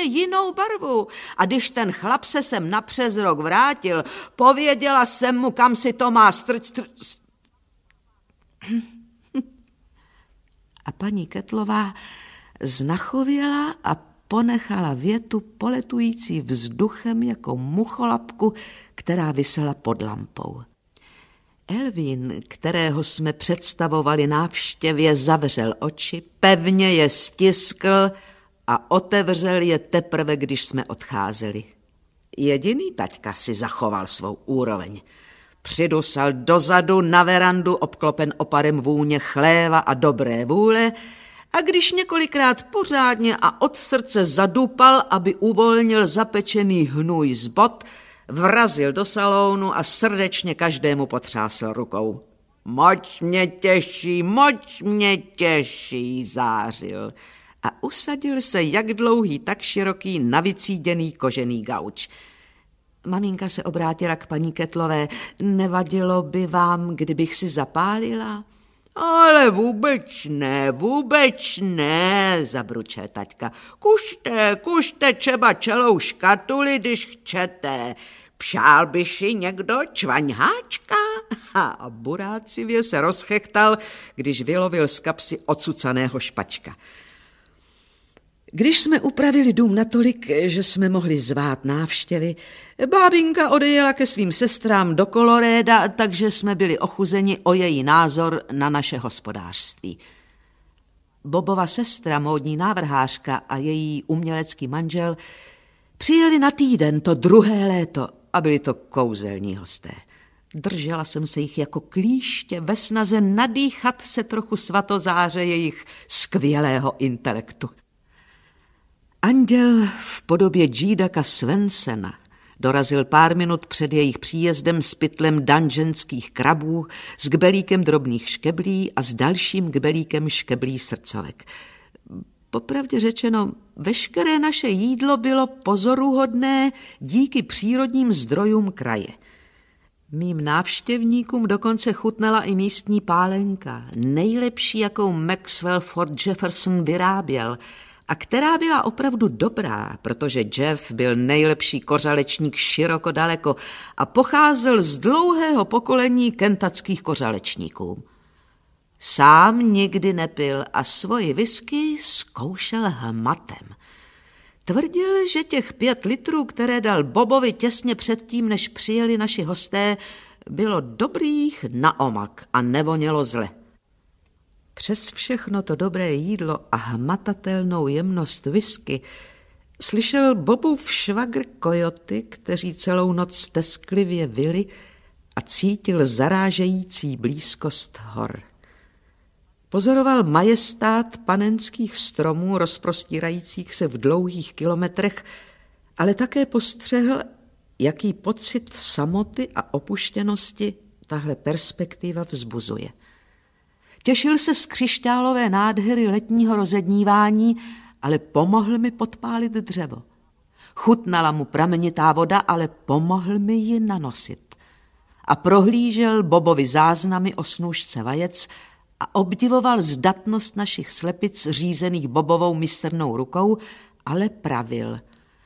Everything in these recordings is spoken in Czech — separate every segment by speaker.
Speaker 1: jinou barvu. A když ten chlap se sem na přes rok vrátil, pověděla jsem mu, kam si to má A paní Kettlová znachověla a ponechala větu poletující vzduchem jako mucholapku, která visela pod lampou. Elvin, kterého jsme představovali návštěvě, zavřel oči, pevně je stiskl a otevřel je teprve, když jsme odcházeli. Jediný taťka si zachoval svou úroveň. Přidusal dozadu na verandu, obklopen oparem vůně chléva a dobré vůle, a když několikrát pořádně a od srdce zadupal, aby uvolnil zapečený hnůj z bot, vrazil do salonu a srdečně každému potřásl rukou. Moc mě těší, zářil. A usadil se jak dlouhý, tak široký, navycíděný kožený gauč. Maminka se obrátila k paní Kettlové. Nevadilo by vám, kdybych si zapálila? Ale vůbec ne, zabručel taťka. Kušte třeba celou škatuli, když chcete. Přál by si někdo čvaňháčka? A burácivě se rozchechtal, když vylovil z kapsy ocucaného špačka. Když jsme upravili dům natolik, že jsme mohli zvát návštěvy, bábinka odejela ke svým sestrám do Koloréda, takže jsme byli ochuzeni o její názor na naše hospodářství. Bobova sestra, módní návrhářka, a její umělecký manžel přijeli na týden, to druhé léto, a byli to kouzelní hosté. Držela jsem se jich jako klíště ve snaze nadýchat se trochu svatozáře jejich skvělého intelektu. Anděl v podobě Džídaka Svensena dorazil pár minut před jejich příjezdem s pytlem dungeonských krabů, s kbelíkem drobných škeblí a s dalším kbelíkem škeblí srdcovek. Popravdě řečeno, veškeré naše jídlo bylo pozoruhodné díky přírodním zdrojům kraje. Mým návštěvníkům dokonce chutnala i místní pálenka, nejlepší, jakou Maxwell Ford Jefferson vyráběl, a která byla opravdu dobrá, protože Jeff byl nejlepší kořalečník široko daleko a pocházel z dlouhého pokolení kentackých kořalečníků. Sám nikdy nepil a svoji whisky zkoušel hmatem. Tvrdil, že těch 5 litrů, které dal Bobovi těsně předtím, než přijeli naši hosté, bylo dobrých na omak a nevonělo zle. Přes všechno to dobré jídlo a hmatatelnou jemnost whisky slyšel Bobův švagr kojoty, kteří celou noc tesklivě vyli, a cítil zarážející blízkost hor. Pozoroval majestát panenských stromů rozprostírajících se v dlouhých kilometrech, ale také postřehl, jaký pocit samoty a opuštěnosti tahle perspektiva vzbuzuje. Těšil se z křišťálové nádhery letního rozednívání, ale pomohl mi podpálit dřevo. Chutnala mu pramenitá voda, ale pomohl mi ji nanosit. A prohlížel Bobovi záznamy o snůšce vajec a obdivoval zdatnost našich slepic řízených Bobovou mistrnou rukou, ale pravil.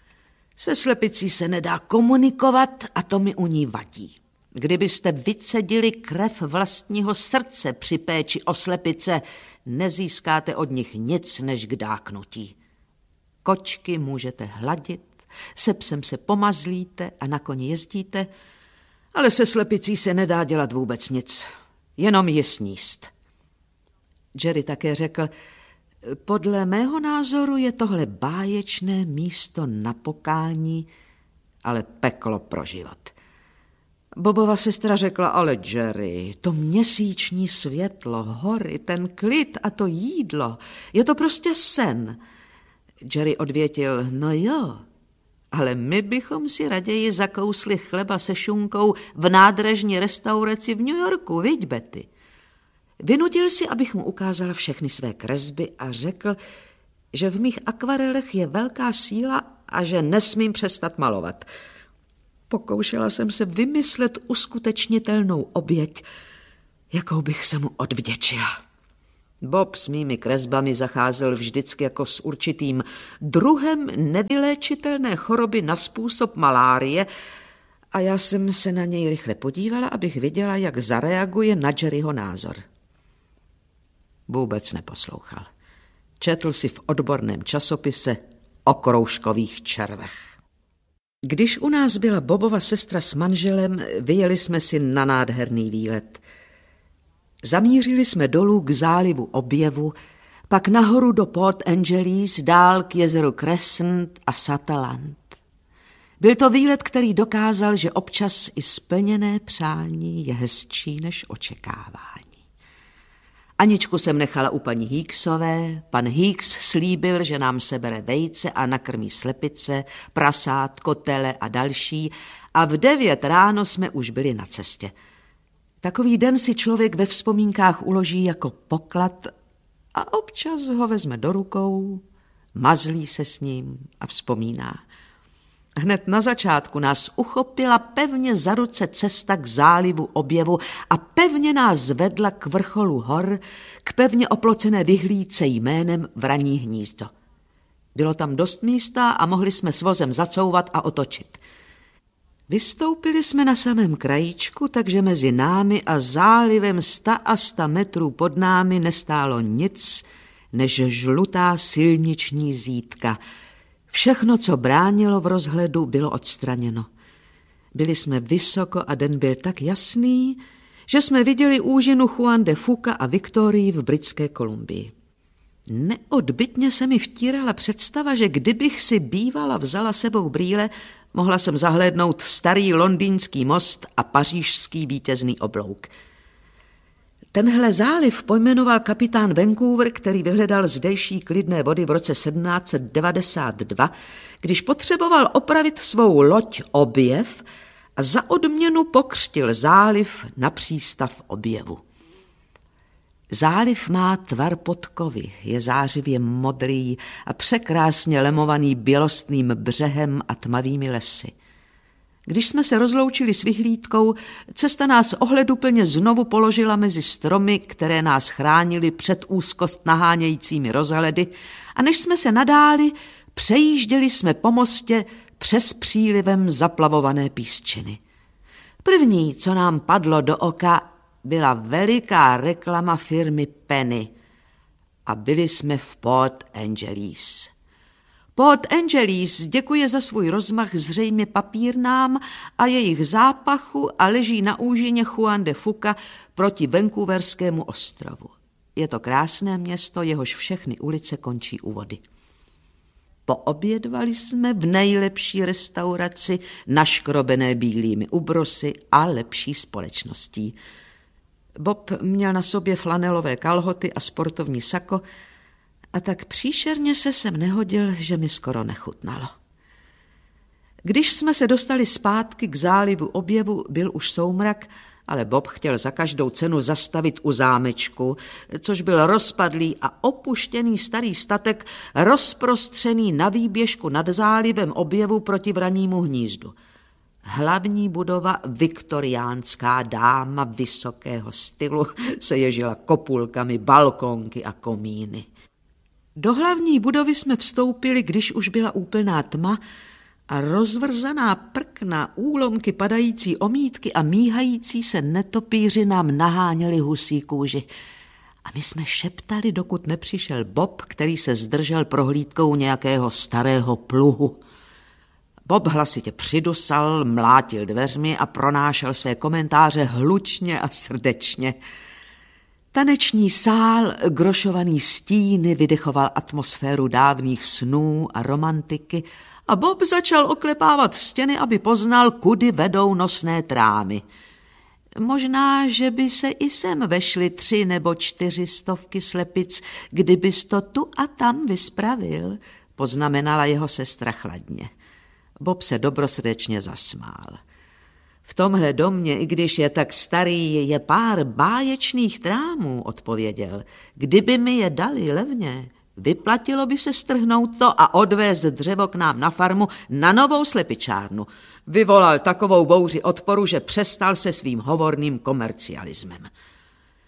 Speaker 1: Se slepicí se nedá komunikovat a to mi u ní vadí. Kdybyste vycedili krev vlastního srdce při péči o slepice, nezískáte od nich nic než k dáknutí. Kočky můžete hladit, se psem se pomazlíte a na koni jezdíte, ale se slepicí se nedá dělat vůbec nic, jenom ji sníst. Jerry také řekl, podle mého názoru je tohle báječné místo na pokání, ale peklo pro život. Bobova sestra řekla, ale Jerry, to měsíční světlo, hory, ten klid a to jídlo, je to prostě sen. Jerry odvětil, no jo, ale my bychom si raději zakousli chleba se šunkou v nádražní restauraci v New Yorku, viď, Betty? Vynutil si, abych mu ukázala všechny své kresby a řekl, že v mých akvarelech je velká síla a že nesmím přestat malovat. Pokoušela jsem se vymyslet uskutečnitelnou oběť, jakou bych se mu odvděčila. Bob s mými kresbami zacházel vždycky jako s určitým druhem nevyléčitelné choroby na způsob malárie a já jsem se na něj rychle podívala, abych viděla, jak zareaguje na Jerryho názor. Vůbec neposlouchal. Četl si v odborném časopise o kroužkových červech. Když u nás byla Bobova sestra s manželem, vyjeli jsme si na nádherný výlet. Zamířili jsme dolů k zálivu Objevu, pak nahoru do Port Angeles, dál k jezeru Crescent a Sutherland. Byl to výlet, který dokázal, že občas i splněné přání je hezčí než očekávání. Aničku jsem nechala u paní Hicksové, pan Hicks slíbil, že nám sebere vejce a nakrmí slepice, prasátko, tele a další a v 9 ráno jsme už byli na cestě. Takový den si člověk ve vzpomínkách uloží jako poklad a občas ho vezme do rukou, mazlí se s ním a vzpomíná. Hned na začátku nás uchopila pevně za ruce cesta k zálivu Objevu a pevně nás vedla k vrcholu hor, k pevně oplocené vyhlídce jménem Vraní hnízdo. Bylo tam dost místa a mohli jsme s vozem zacouvat a otočit. Vystoupili jsme na samém krajíčku, takže mezi námi a zálivem 100 a 100 metrů pod námi nestálo nic než žlutá silniční zítka. Všechno, co bránilo v rozhledu, bylo odstraněno. Byli jsme vysoko a den byl tak jasný, že jsme viděli úžinu Juan de Fuca a Viktorii v Britské Kolumbii. Neodbytně se mi vtírala představa, že kdybych si bývala vzala sebou brýle, mohla jsem zahlédnout starý londýnský most a pařížský vítězný oblouk. Tenhle záliv pojmenoval kapitán Vancouver, který vyhledal zdejší klidné vody v roce 1792, když potřeboval opravit svou loď Objev a za odměnu pokřtil záliv na přístav Objevu. Záliv má tvar podkovy, je zářivě modrý a překrásně lemovaný bělostným břehem a tmavými lesy. Když jsme se rozloučili s vyhlídkou, cesta nás ohleduplně znovu položila mezi stromy, které nás chránily před úzkost nahánějícími rozhledy, a než jsme se nadáli, přejížděli jsme po mostě přes přílivem zaplavované písčiny. První, co nám padlo do oka, byla veliká reklama firmy Penny a byli jsme v Port Angeles. Port Angeles děkuje za svůj rozmach zřejmě papírnám a jejich zápachu a leží na úžině Juan de Fuca proti Vancouverskému ostrovu. Je to krásné město, jehož všechny ulice končí u vody. Poobědvali jsme v nejlepší restauraci, naškrobené bílými ubrosy a lepší společností. Bob měl na sobě flanelové kalhoty a sportovní sako a tak příšerně se sem nehodil, že mi skoro nechutnalo. Když jsme se dostali zpátky k zálivu Objevu, byl už soumrak, ale Bob chtěl za každou cenu zastavit u zámečku, což byl rozpadlý a opuštěný starý statek, rozprostřený na výběžku nad zálivem Objevu proti Vranímu hnízdu. Hlavní budova, viktoriánská dáma vysokého stylu, se ježila kopulkami, balkónky a komíny. Do hlavní budovy jsme vstoupili, když už byla úplná tma a rozvrzaná prkna, úlomky padající omítky a míhající se netopýři nám naháněli husí kůži. A my jsme šeptali, dokud nepřišel Bob, který se zdržel prohlídkou nějakého starého pluhu. Bob hlasitě přidusal, mlátil dveřmi a pronášel své komentáře hlučně a srdečně. Taneční sál, grošovaný stíny, vydechoval atmosféru dávných snů a romantiky a Bob začal oklepávat stěny, aby poznal, kudy vedou nosné trámy. Možná, že by se i sem vešly 3 nebo 4 stovky slepic, kdybys to tu a tam vyspravil, poznamenala jeho sestra chladně. Bob se dobrosrdečně zasmál. V tomhle domě, i když je tak starý, je pár báječných trámů, odpověděl. Kdyby mi je dali levně, vyplatilo by se strhnout to a odvést dřevo k nám na farmu na novou slepičárnu. Vyvolal takovou bouři odporu, že přestal se svým hovorným komercialismem.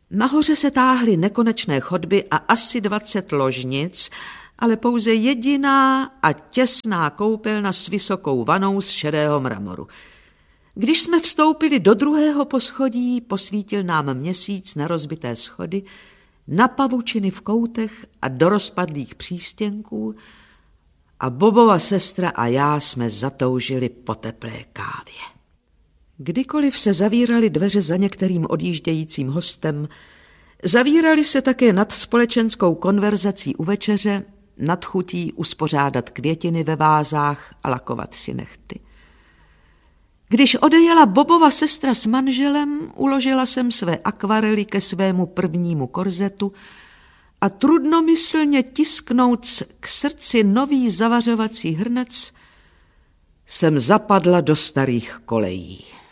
Speaker 1: Nahoře se táhly nekonečné chodby a asi 20 ložnic, ale pouze jediná a těsná koupelna s vysokou vanou z šedého mramoru. Když jsme vstoupili do druhého poschodí, posvítil nám měsíc na rozbité schody, na pavučiny v koutech a do rozpadlých přístěnků a Bobova sestra a já jsme zatoužili po teplé kávě. Kdykoliv se zavíraly dveře za některým odjíždějícím hostem, zavíraly se také nad společenskou konverzací u večeře, nad chutí uspořádat květiny ve vázách a lakovat si nehty. Když odejela Bobova sestra s manželem, uložila jsem své akvarely ke svému prvnímu korzetu a trudnomyslně tisknout k srdci nový zavařovací hrnec jsem zapadla do starých kolejí.